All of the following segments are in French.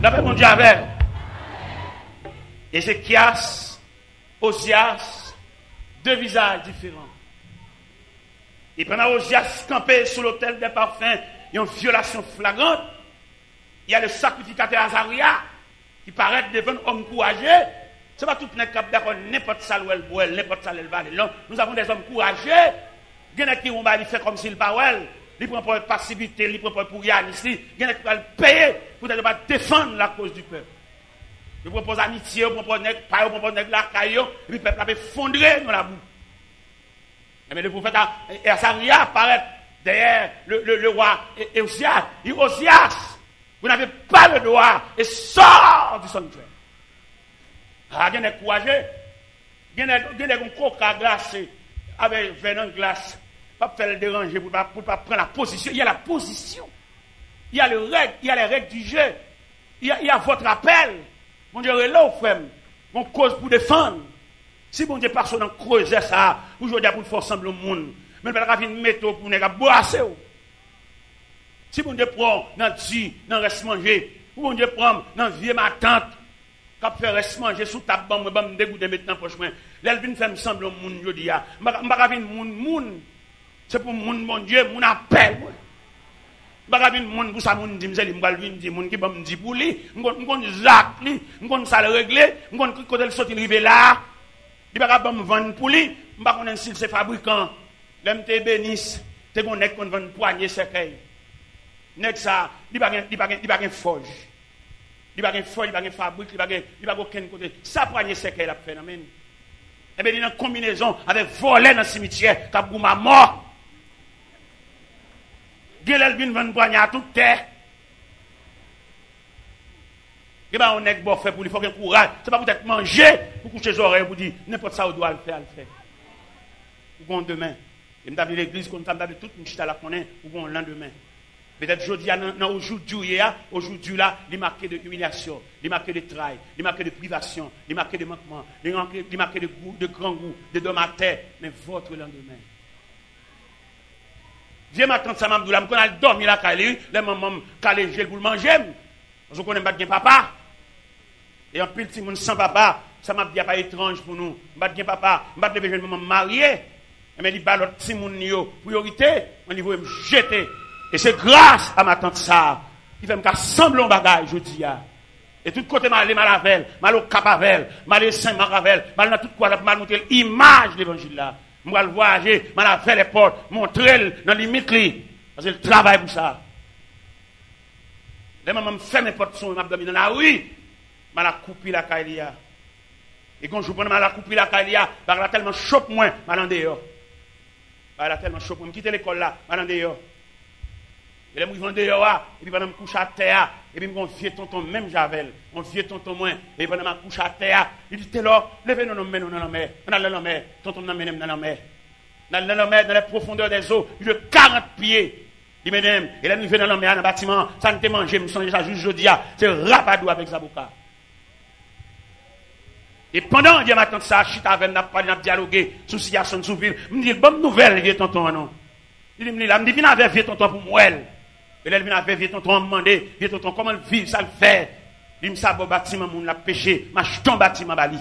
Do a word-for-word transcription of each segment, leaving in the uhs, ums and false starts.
La paix, mon Dieu, avec. Ézéchias, Osias, deux visages différents. Et pendant Osias campé sous l'autel des parfums, il y a une violation flagrante. Il y a le sacrificateur Azaria qui paraît devant un homme courageux. Ce n'est pas tout le monde qui d'accord n'importe ça où elle boit, n'importe ça où elle va. Non, nous avons des hommes courageux. Il y en a qui vont faire comme s'il parle. Il prend pour passivité, il prend pour rien ici. Il y en a qui vont payer pour ne pas défendre la cause du peuple. Il propose amitié, il propose nègre, il propose nègre la caillou, et puis le peuple a effondré dans la boue. Mais le prophète Azaria apparaît derrière le, le, le roi Osias. Il dit Osias, vous n'avez pas le droit et sort du sanctuaire. Ah, il y a des courageux. Il y a des coca glacés avec venin glace. Pas faire le déranger pour ne pas, pas prendre la position. Il y a la position. Il y a, le règle, il y a les règles du jeu. Il y a, il y a votre appel. Mon Dieu, là, frère, mon cause pour défendre. Si mon Dieu personne dans creuser ça, aujourd'hui pour faire sembler au monde, mais il va venir mettre pour ne pas brasser. Si mon Dieu prend dans du, dans reste manger, ou mon Dieu prend dans vieux ma tante, qui fait reste manger sous ta bombe, je vais me dégoûter maintenant pour chemin. Là, il vient faire sembler au monde aujourd'hui. Je ne vais pas venir monde, monde. C'est pour monde, mon Dieu, mon appel. Je ne vais pas venir monde pour ça, mon dit, je vais venir monde qui va me dire pour lui, je vais Zach, je vais ça le régler, je vais côté le sortir river là. Il ne va pas me vendre pour lui, je ne vais pas connaître si c'est fabricant. L'M T bénisse, tu es connecté qu'on vend poignée cercueil. Nek ça, il ne va pas forge. Il ne va pas forge, il ne va pas fabrique, il ne va pas aucun côté. Ça poignée cercueil la phénomène. Eh bien, il y a une combinaison avec voler dans le cimetière, qui a boum à mort. Gélel vient vendre poignée à toute terre. Et bien, on est bon fait pour lui, il faut qu'il y ait courage. Ce n'est pas pour être mangé, pour coucher les oreilles, pour dire, n'importe ça, on doit le faire, le faire. Pour qu'on demain. Et nous avons l'église, nous avons tout le monde la connaît, pour qu'on lendemain. Peut-être aujourd'hui, aujourd'hui, aujourd'hui, là, il est marqué de humiliation, il est marqué de travail, il est marqué de privation, il est marqué de manquement, il est marqué de goût, de grand goût, de dom à terre, mais votre lendemain. Viens m'attendre ça, maman, quand elle dormi là, les mamans, calé, j'ai pour le manger. Je connais pas bien papa. Et en plus, si mon sans papa, ça m'a dit pas étrange pour nous. Pas bien papa, pas de jeune maman mariée. Mais il bat l'autre si mon yo priorité, on niveau me jeter. Et c'est grâce à ma tante ça qui fait me faire semblant bagage je dis a. Et tout côté mal mal avec, mal au Capavel, mal Saint Maravel, mal dans tout quoi mal montrer l'image de l'évangile là. Moi le voyager, mal avec les portes, montrer dans limite li parce que le travail pour ça. Les mamans me ferment les portes son m'a dormi dans la rue. Mal a coupé la caïlia. Et quand je prends mal a coupé la caïlia, par là tellement chope moins, mal en dehors. Par là tellement chope, me quitter l'école là, mal en dehors. Et là, je vais dehors, et puis pendant que je me couche à terre, et puis je me vieux tonton, même Javel, mon vieux tonton moins, et pendant que je me couche à terre, il dit, t'es là, levez nous dans la mer, dans la mer, tonton nous mène dans la mer. Dans la mer, dans les profondeurs des eaux, il de quarante pieds. Il me dit, et là, nous venons dans la mer, dans le bâtiment, ça ne te mange, je me sens déjà juste jeudi, c'est rapadou avec Zaboka. Et pendant que je m'attends ça, je suis avec n'a pas dialogué sur la situation de Souville, je me dis, bonne nouvelle, vieux tonton, non. Il me dit, là, je me dis, viens avec vieux tonton pour moi. Et là, il vient avec vieux tonton, me demander, vieux tonton, comment le vivre, ça le fait. Il me dit, ça, bon bâtiment, mon l'a péché, ma jeton bâtiment, bali.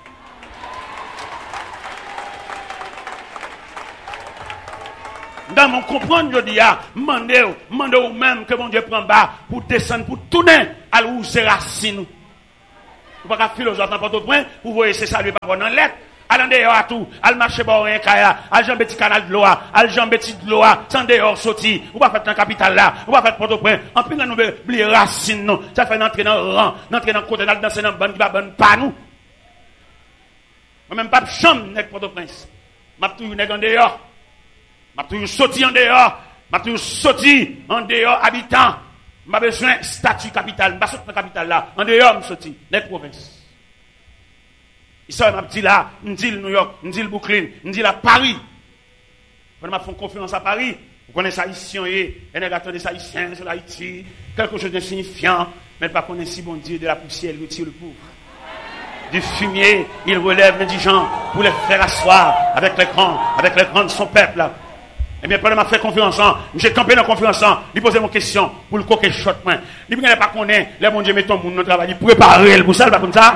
Dans mon comprendre, je dis, demandez, demandez même que mon Dieu prend bas pour descendre, pour tourner à l'où c'est racine. Vous ne pouvez pas philosophe dans votre point, vous voyez, c'est ça, lui, pas dans lettre. Allez dehors à tout, allez marcher par un kaya, allez jambe petit canal de l'eau, allez jambe petit de l'eau, sans dehors sorti, ou pas faire dans capitale là, ou pas faire Port-au-Prince. En plus, nous oublier racine, non. Ça fait entrer dans le rang, entrer dans le côté, danser dans le bon, qui va bonne pas nous. Moi-même, pas chambre, n'est Port-au-Prince. M'a toujours nèg en dehors. M'a toujours sorti en dehors. M'a toujours sorti en dehors, habitant. M'a besoin de statut capital. M'a sorti dans la capitale là. En dehors, m'a sorti. N'est province. Il sort, m'a dit là, m'a dit New York, m'a dit le Brooklyn, m'a dit là, Paris. Quand m'a fait confiance à Paris, vous connaissez ça ici, et on a des haïtiens sur Haïti, quelque chose d'insignifiant, mais pas connaître si bon Dieu de la poussière, il retire le pauvre. Du fumier, il relève les gens pour les faire asseoir avec les grands, avec les grands de son peuple. Eh bien, pendant que je fais conférence, j'ai campé dans la conférence, il posait mon question pour le coquet shot. Il ne pas connaître, les bon Dieu met ton monde dans le travail, il prépare pour ça, pas comme ça.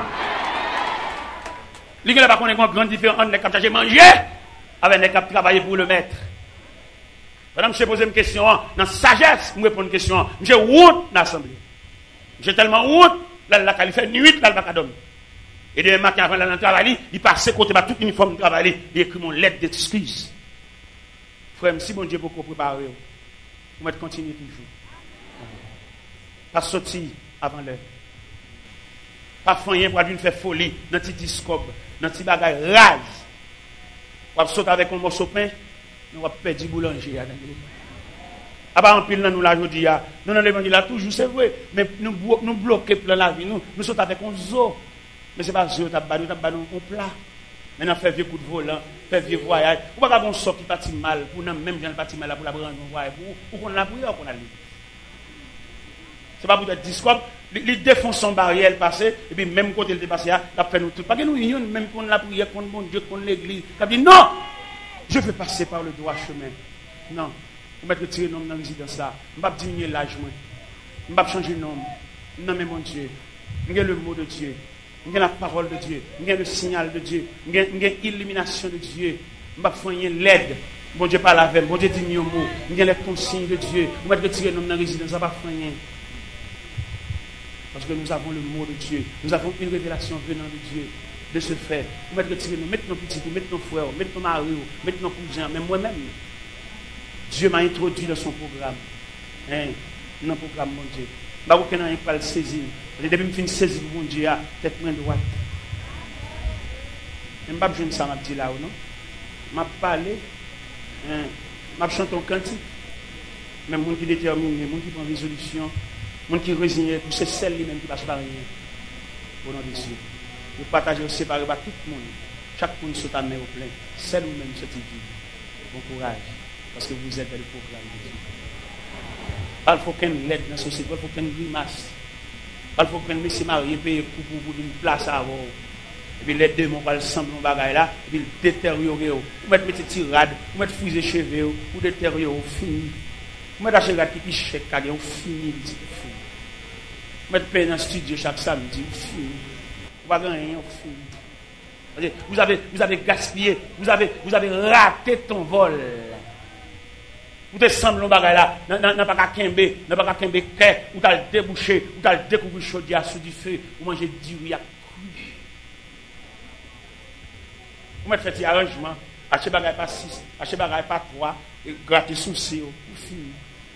Il ne pas connaître une grande différence entre les cap chercher manger avec les cap travailler pour le maître. Pendant que je pose une question, dans la sagesse, je réponds une question, j'ai honte dans l'assemblée. J'ai tellement honte, là, là, il fait nuit, là, il va pas dormir. Et demain matin, avant d'aller dans le travail, il passe côté par toute uniforme de travail, il écrit mon lettre d'excuse. Frère, si bon Dieu beaucoup préparer, vous mettez continuer toujours. Pas sortir avant l'heure. Pas faire rien pour venir faire folie dans petit discours, dans petit bagage rage. Vous sauter avec un morceau de pain, nous va perdre du boulanger. Ah bah en pile nous la aujourd'hui, nous dans l'évangile là toujours c'est vrai, mais nous nous bloquer plein la vie, nous nous sautons avec un zoo. Mais c'est pas zoo, t'as pas nous t'as pas nous un plat. Maintenant, faire vieux coup de volant, faire vieux voyage. Ou pas qu'on sort qui partit mal, pour nous même gens parti mal pour la prendre un voyage, pour qu'on la prière, qu'on a lu. C'est pas pour être discours, les défonce son barrière passé, et puis même quand il est passé, il a fait nous tout. Pas que nous unions, même qu'on la prière, qu'on mon Dieu, qu'on l'église. Il a dit non, je vais passer par le droit chemin. Non, vous mettez retirer nom dans la résidence là. Je ne vais pas diminuer l'âge, je ne vais pas changer de nom. Non, mais mon Dieu, j'ai le mot de Dieu. J'ai la parole de Dieu, j'ai le signal de Dieu, j'ai l'illumination de Dieu. Je vais faire l'aide. Bon Dieu parle avec, bon Dieu dit mieux mot. J'ai les consignes de Dieu. Je vais retirer nos résidence, ça va faire rien. Parce que nous avons le mot de Dieu. Nous avons une révélation venant de Dieu. De ce fait, nous mettons retirer nous, mettre nos petits, mettre nos frères, mettre nos maris, mettre nos cousins, même moi-même. Dieu m'a introduit dans son programme. Hein? Dans le programme, mon Dieu. Je ne vais pas le saisir. Depuis que je finis de saisir mon Dieu, tête moins droite. Je ne vais pas jouer ça, je là ou non. Je vais parler, je vais chanter un cantique. Mais les gens qui déterminent, les gens qui prennent résolution, les gens qui résignent, c'est celle lui-même qui passe par rien. Au nom de Dieu. Vous partagez aussi séparer par tout le monde. Chaque monde saute à main au plein. Celle ou même cette vie. Bon courage. Parce que vous êtes dans le programme de Dieu. Il faut qu'un l'aide dans la société, il faut qu'un grimace. Il faut qu'un monsieur marié paye pour une place à avoir. Et puis les deux, on va le sembler dans bagaille là, et puis le détériorer. Vous mettez des tirades, vous mettez fusées cheveux, vous détériorer, fini. Vous mettez des cheveux qui chèque, vous fini, vous mettez payer dans le studio chaque samedi, vous fini. Vous n'avez rien, vous fini. Vous avez, vous avez gaspillé, vous avez, vous avez raté ton vol. Vous te semblez dans bagaille là, n'a pas qu'à kembe, n'a pas qu'à kembe kè, ou t'as le débouché, ou t'as le découvert chaudière sous du feu, ou manger du riz à cru. Vous mettez fait des arrangements, achetez bagaille pas six, achetez bagaille pas trois, et grattez souci, ou fini.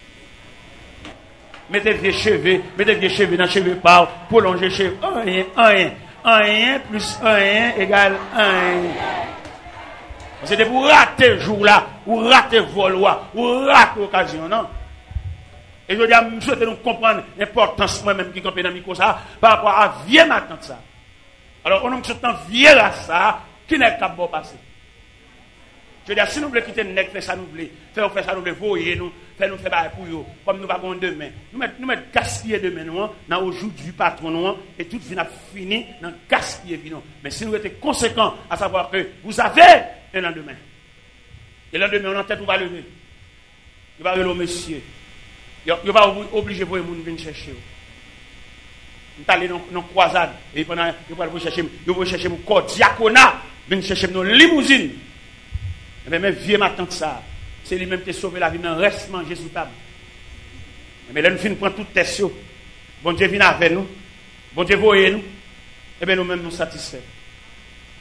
Mettez vieux cheveux, mettez vieux cheveux dans cheveux par, prolonger cheveux, un, un, un, plus un égale un. C'était pour rater le jour-là, ou rater le vol, ou rater l'occasion, non? Et je dis à M. souhaite nous comprendre l'importance moi-même qui campé dans le micro ça, par rapport à vieux matin de ça. Alors, on a un vieux à ça, qui n'est pas bon passé. Je dis à si nous voulons quitter le nec, faire ça nous voulons, faire ça nous voulons, voyer nous, faire nous faire pour eux, comme nous avons demain. Nous mettons nous mettre gaspiller demain, nous, dans le jour du patron, nous, et tout vient fini dans gaspiller, nous. Mais si nous étions conséquents, à savoir que vous avez un lendemain. Et le lendemain, on a tête, on va lever. Il va lever monsieur. Il va obliger pour les gens de venir chercher. On est allé dans une croisade. Et pendant il va chercher, il va chercher mon corps diaconat, venir chercher nos limousines. Mais même vieux ma tante ça, c'est lui-même qui a sauvé la vie dans le reste manger sous table. Mais là, nous finissons prendre toute tête. Bon Dieu vient avec nous. Bon Dieu voyez nous. Et bien nous-mêmes nous satisfaits.